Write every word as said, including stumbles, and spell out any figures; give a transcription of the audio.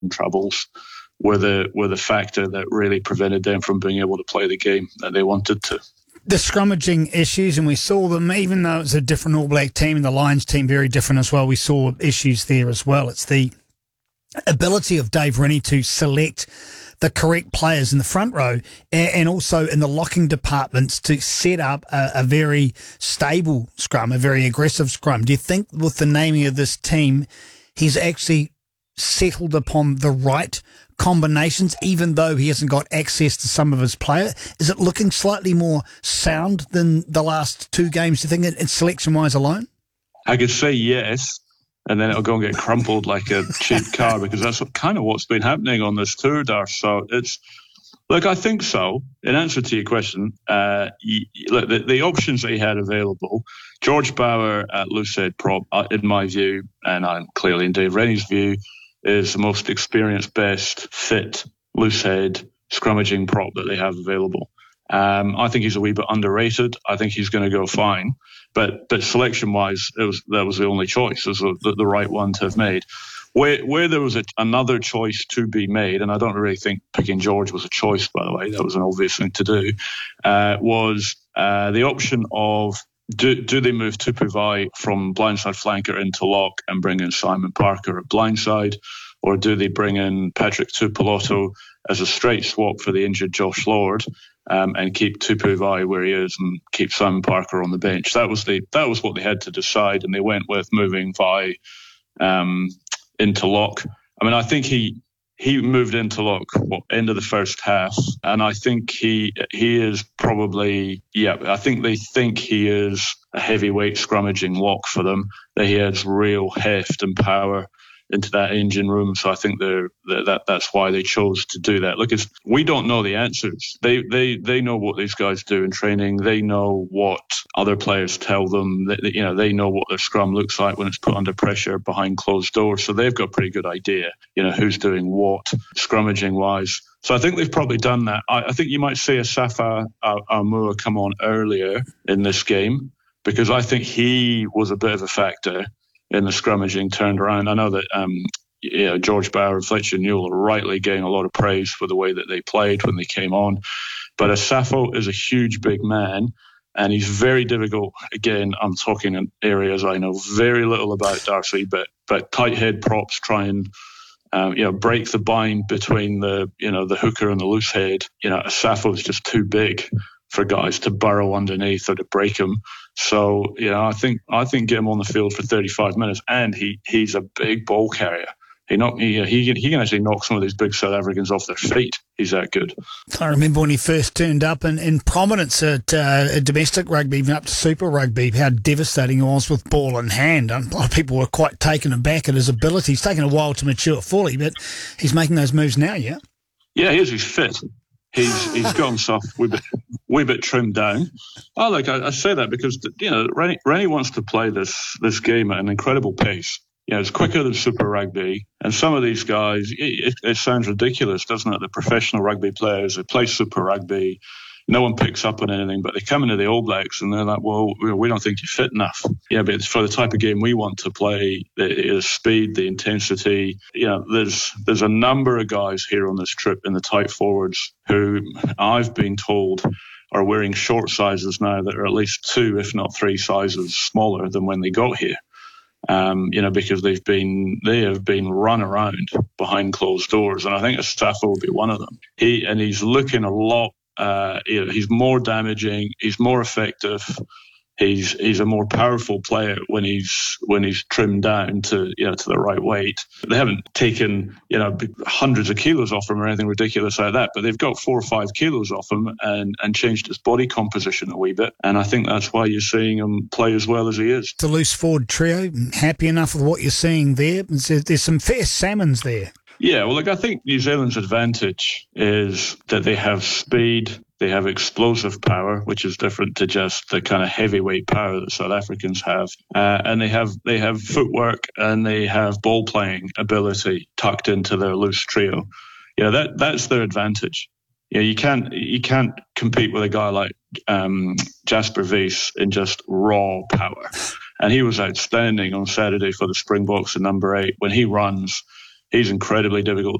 troubles were the were the factor that really prevented them from being able to play the game that they wanted to. The scrummaging issues, and we saw them, even though it's a different All Black team and the Lions team very different as well, we saw issues there as well. It's the ability of Dave Rennie to select the correct players in the front row and also in the locking departments to set up a, a very stable scrum, a very aggressive scrum. Do you think with the naming of this team, he's actually settled upon the right combinations, even though he hasn't got access to some of his players? Is it looking slightly more sound than the last two games, do you think, in selection-wise alone? I could say yes, and then it'll go and get crumpled like a cheap car, because that's what, kind of what's been happening on this tour, Darth. So it's, look, I think so. In answer to your question, uh, you, look, the, the options that he had available, George Bower at loosehead prop, uh, in my view, and I'm clearly in Dave Rennie's view, is the most experienced, best fit loosehead scrummaging prop that they have available. Um, I think he's a wee bit underrated. I think he's going to go fine, but but selection-wise, it was that was the only choice. It was the, the right one to have made. Where where there was a, another choice to be made, and I don't really think picking George was a choice, by the way. That was an obvious thing to do. Uh, was uh, the option of do do they move Tupuvai from blindside flanker into lock and bring in Simon Parker at blindside, or do they bring in Patrick Tupolotto as a straight swap for the injured Josh Lord? Um, and keep Tupuvai where he is and keep Simon Parker on the bench. That was the that was what they had to decide, and they went with moving Vai um, into lock. I mean, I think he he moved into lock what, end of the first half, and I think he he is probably yeah. I think they think he is a heavyweight scrummaging lock for them. That he has real heft and power into that engine room, so I think they're, they're, that that's why they chose to do that. Look, it's, we don't know the answers. They they they know what these guys do in training. They know what other players tell them. That, you know, they know what their scrum looks like when it's put under pressure behind closed doors. So they've got a pretty good idea, you know, who's doing what scrummaging wise. So I think they've probably done that. I, I think you might see a Safa Aumua come on earlier in this game, because I think he was a bit of a factor in the scrummaging turned around. I know that um, you know, George Bower and Fletcher Newell are rightly getting a lot of praise for the way that they played when they came on. But Asafo is a huge, big man, and he's very difficult. Again, I'm talking in areas I know very little about, Darcy, but but tight head props try and um, you know break the bind between the you know the hooker and the loose head. You know, Asafo is just too big for guys to burrow underneath or to break him. So, you know, I think I think get him on the field for thirty-five minutes, and he he's a big ball carrier. He knock, he, he he can actually knock some of these big South Africans off their feet. He's that good. I remember when he first turned up in, in prominence at, uh, at domestic rugby, even up to Super Rugby, how devastating he was with ball in hand. A lot of people were quite taken aback at his ability. He's taken a while to mature fully, but he's making those moves now, yeah? Yeah, he is. He's fit. He's he's got himself a wee bit, wee bit trimmed down. Oh, look, I, I say that because, you know, Rennie, Rennie wants to play this this game at an incredible pace. You know, it's quicker than Super Rugby. And some of these guys, it, it sounds ridiculous, doesn't it? The professional rugby players, they play Super Rugby. No one picks up on anything, but they come into the All Blacks and they're like, well, we don't think you're fit enough. Yeah, but it's for the type of game we want to play, the, the speed, the intensity. You know, there's there's a number of guys here on this trip in the tight forwards who I've been told are wearing short sizes now that are at least two, if not three sizes smaller than when they got here. Um, you know, because they've been they have been run around behind closed doors, and I think Asafo will be one of them. He and he's looking a lot. Uh, you know, he's more damaging. He's more effective. He's he's a more powerful player when he's when he's trimmed down to you know to the right weight. They haven't taken you know hundreds of kilos off him or anything ridiculous like that, but they've got four or five kilos off him and and changed his body composition a wee bit. And I think that's why you're seeing him play as well as he is. The loose forward trio, happy enough with what you're seeing there? There's some fair salmons there. Yeah, well, look, I think New Zealand's advantage is that they have speed, they have explosive power, which is different to just the kind of heavyweight power that South Africans have, uh, and they have they have footwork and they have ball playing ability tucked into their loose trio. Yeah, that that's their advantage. Yeah, you can't you can't compete with a guy like um, Jasper Wiese in just raw power, and he was outstanding on Saturday for the Springboks at number eight when he runs. he's incredibly difficult